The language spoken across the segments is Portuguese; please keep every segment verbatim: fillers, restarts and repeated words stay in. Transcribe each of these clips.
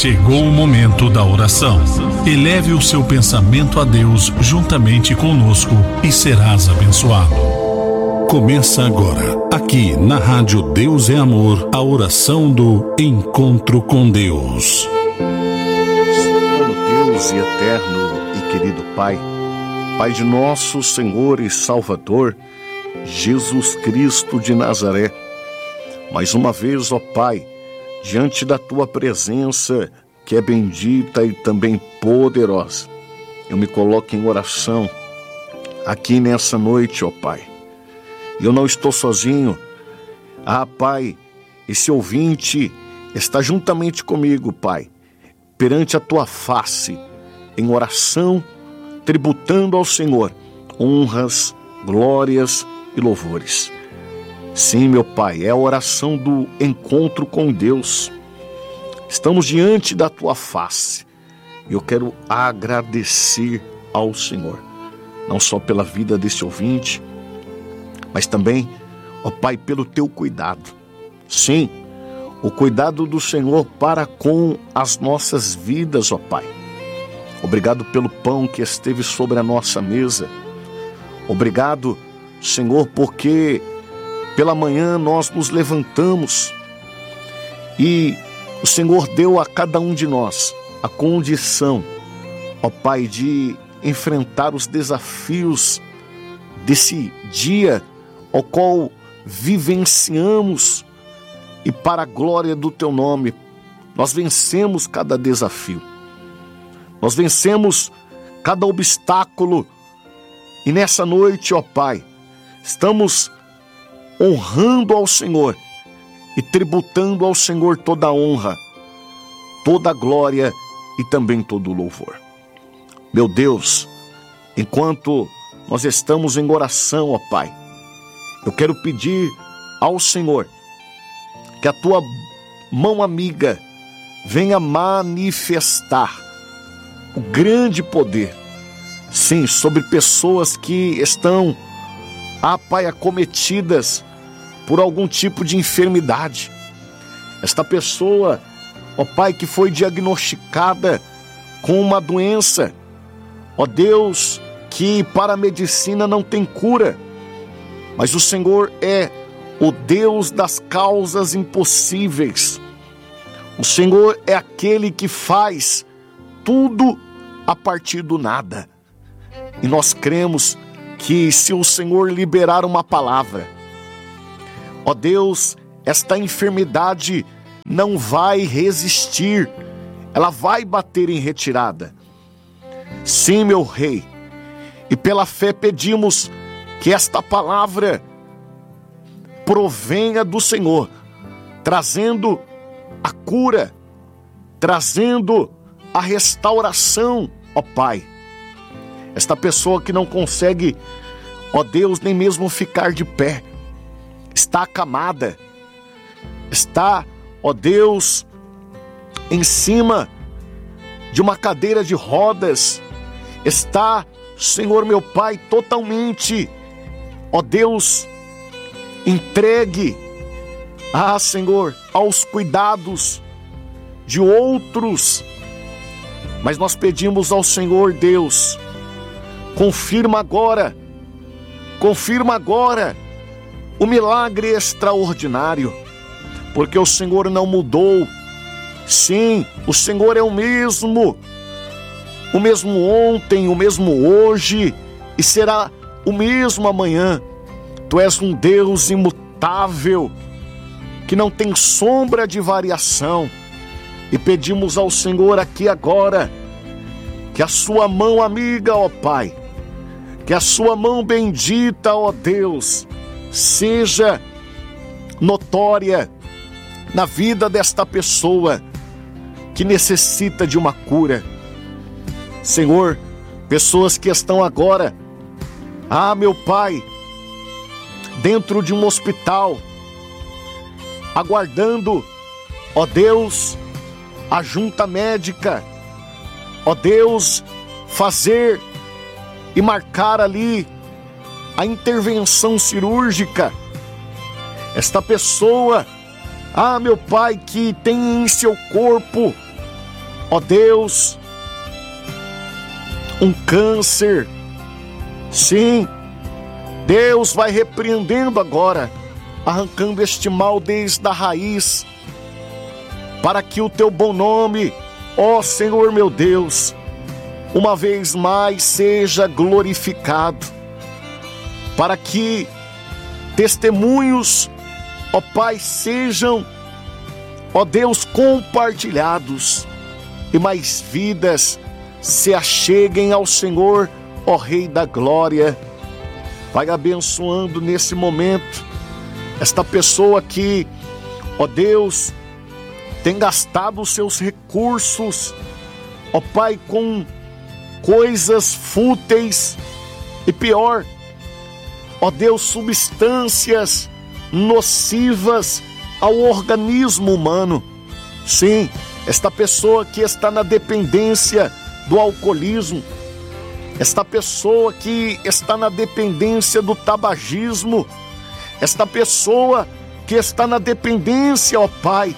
Chegou o momento da oração. Eleve o seu pensamento a Deus juntamente conosco e serás abençoado. Começa agora, aqui na Rádio Deus é Amor, a oração do Encontro com Deus. Soberano Deus e eterno e querido Pai, Pai de nosso Senhor e Salvador, Jesus Cristo de Nazaré, mais uma vez, ó Pai, diante da Tua presença, que é bendita e também poderosa, eu me coloco em oração aqui nessa noite, ó Pai. Eu não estou sozinho. Ah, Pai, esse ouvinte está juntamente comigo, Pai, perante a Tua face, em oração, tributando ao Senhor honras, glórias e louvores. Sim, meu Pai, é a oração do encontro com Deus. Estamos diante da Tua face e eu quero agradecer ao Senhor, não só pela vida desse ouvinte, mas também, ó Pai, pelo Teu cuidado. Sim, o cuidado do Senhor para com as nossas vidas, ó Pai. Obrigado pelo pão que esteve sobre a nossa mesa. Obrigado, Senhor, porque pela manhã nós nos levantamos e o Senhor deu a cada um de nós a condição, ó Pai, de enfrentar os desafios desse dia ao qual vivenciamos, e para a glória do Teu nome, nós vencemos cada desafio, nós vencemos cada obstáculo, e nessa noite, ó Pai, estamos honrando ao Senhor e tributando ao Senhor toda a honra, toda a glória e também todo o louvor. Meu Deus, enquanto nós estamos em oração, ó Pai, eu quero pedir ao Senhor que a Tua mão amiga venha manifestar o grande poder, sim, sobre pessoas que estão, ah, Pai, acometidas por algum tipo de enfermidade. Esta pessoa, ó Pai, que foi diagnosticada com uma doença, ó Deus, que para a medicina não tem cura, mas o Senhor é o Deus das causas impossíveis. O Senhor é aquele que faz tudo a partir do nada. E nós cremos que se o Senhor liberar uma palavra, ó Deus, esta enfermidade não vai resistir, ela vai bater em retirada. Sim, meu Rei, e pela fé pedimos que esta palavra provenha do Senhor, trazendo a cura, trazendo a restauração, ó Pai. Esta pessoa que não consegue, ó Deus, nem mesmo ficar de pé, está acamada, está, ó Deus, em cima de uma cadeira de rodas, está, Senhor meu Pai, totalmente, ó Deus, entregue, ah Senhor, aos cuidados de outros. Mas nós pedimos ao Senhor Deus, confirma agora, confirma agora o milagre extraordinário, porque o Senhor não mudou. Sim, o Senhor é o mesmo, o mesmo ontem, o mesmo hoje e será o mesmo amanhã. Tu és um Deus imutável, que não tem sombra de variação, e pedimos ao Senhor aqui agora, que a sua mão amiga, ó Pai, que a sua mão bendita, ó Deus, seja notória na vida desta pessoa que necessita de uma cura. Senhor, pessoas que estão agora, ah, meu Pai, dentro de um hospital, aguardando, ó Deus, a junta médica, ó Deus, fazer e marcar ali a intervenção cirúrgica. Esta pessoa, ah, meu Pai, que tem em seu corpo ó Deus, um câncer. Sim, Deus vai repreendendo agora, arrancando este mal desde a raiz, para que o teu bom nome, ó Senhor meu Deus, uma vez mais seja glorificado, para que testemunhos, ó Pai, sejam, ó Deus, compartilhados, e mais vidas se acheguem ao Senhor, ó Rei da Glória. Vai abençoando nesse momento esta pessoa que, ó Deus, tem gastado os seus recursos, ó Pai, com coisas fúteis e pior, ó Deus, substâncias nocivas ao organismo humano. Sim, esta pessoa que está na dependência do alcoolismo, esta pessoa que está na dependência do tabagismo, esta pessoa que está na dependência, ó Pai,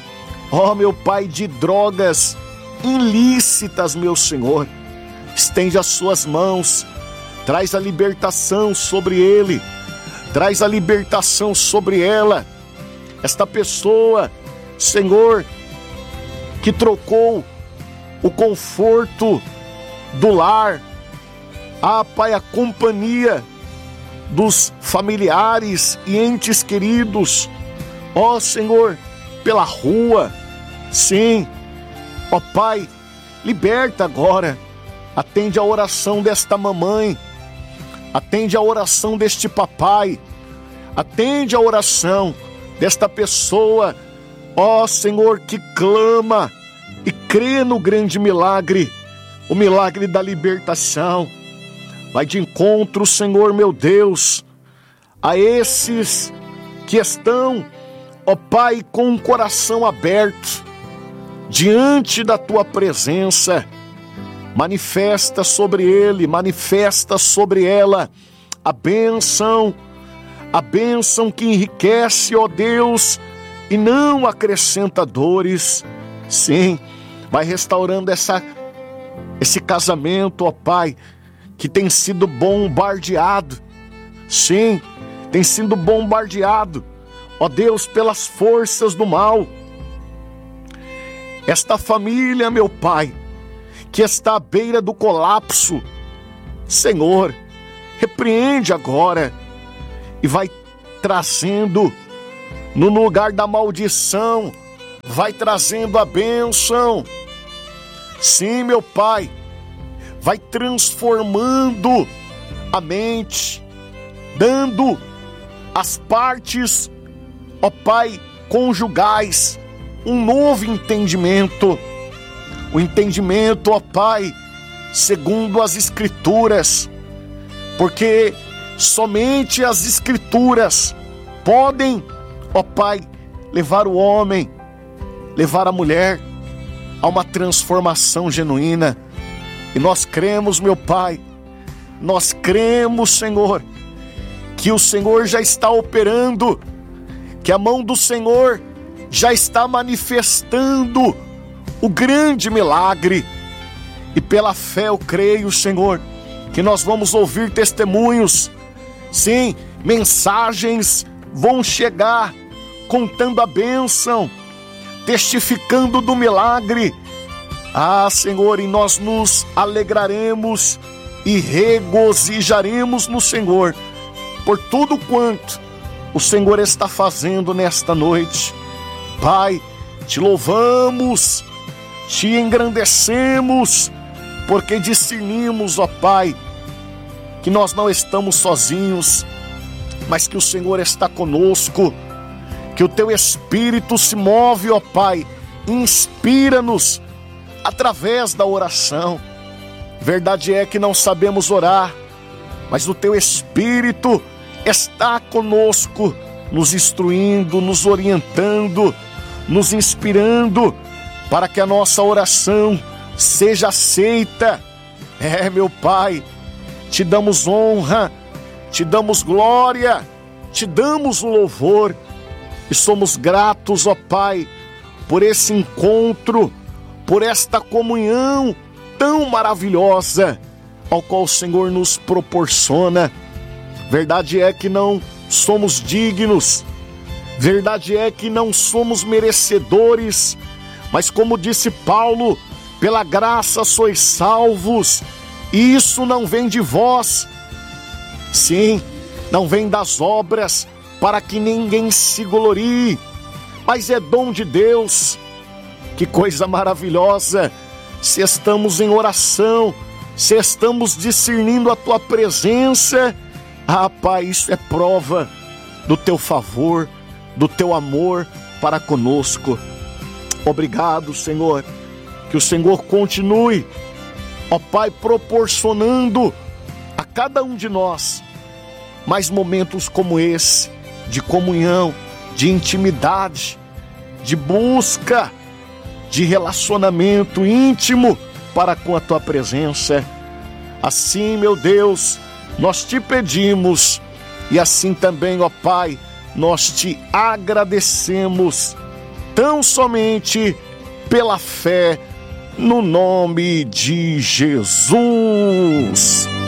ó meu Pai, de drogas ilícitas, meu Senhor, estende as suas mãos, traz a libertação sobre ele, traz a libertação sobre ela. Esta pessoa, Senhor, que trocou o conforto do lar, ah, Pai, a companhia dos familiares e entes queridos, ó Senhor, pela rua. Sim, ó Pai, liberta agora, atende a oração desta mamãe, atende a oração deste papai, atende a oração desta pessoa, ó Senhor, que clama e crê no grande milagre, o milagre da libertação. Vai de encontro, Senhor meu Deus, a esses que estão, ó Pai, com o coração aberto diante da Tua presença. Manifesta sobre ele, manifesta sobre ela a bênção, a bênção que enriquece, ó Deus, e não acrescenta dores. Sim, vai restaurando essa, esse casamento, ó Pai, que tem sido bombardeado. Sim, tem sido bombardeado, ó Deus, pelas forças do mal. Esta família, meu Pai, que está à beira do colapso, Senhor, repreende agora e vai trazendo no lugar da maldição, vai trazendo a bênção. Sim, meu Pai, vai transformando a mente, dando às partes, ó Pai, conjugais, um novo entendimento. O entendimento, ó Pai, segundo as Escrituras, porque somente as Escrituras podem, ó Pai, levar o homem, levar a mulher a uma transformação genuína. E nós cremos, meu Pai, nós cremos, Senhor, que o Senhor já está operando, que a mão do Senhor já está manifestando o grande milagre. E pela fé eu creio, Senhor, que nós vamos ouvir testemunhos. Sim, mensagens vão chegar contando a bênção, testificando do milagre. Ah, Senhor, e nós nos alegraremos e regozijaremos no Senhor por tudo quanto o Senhor está fazendo nesta noite. Pai, te louvamos, te engrandecemos, porque discernimos, ó Pai, que nós não estamos sozinhos, mas que o Senhor está conosco, que o Teu Espírito se move, ó Pai, inspira-nos através da oração. Verdade é que não sabemos orar, mas o Teu Espírito está conosco, nos instruindo, nos orientando, nos inspirando, para que a nossa oração seja aceita. É, meu Pai, te damos honra, te damos glória, te damos o louvor, e somos gratos, ó Pai, por esse encontro, por esta comunhão tão maravilhosa ao qual o Senhor nos proporciona. Verdade é que não somos dignos, verdade é que não somos merecedores, mas como disse Paulo, pela graça sois salvos, e isso não vem de vós, sim, não vem das obras, para que ninguém se glorie, mas é dom de Deus. Que coisa maravilhosa, se estamos em oração, se estamos discernindo a Tua presença, ah, Pai, isso é prova do Teu favor, do Teu amor para conosco. Obrigado, Senhor, que o Senhor continue, ó Pai, proporcionando a cada um de nós mais momentos como esse, de comunhão, de intimidade, de busca, de relacionamento íntimo para com a Tua presença. Assim, meu Deus, nós te pedimos, e assim também, ó Pai, nós te agradecemos, tão somente pela fé no nome de Jesus.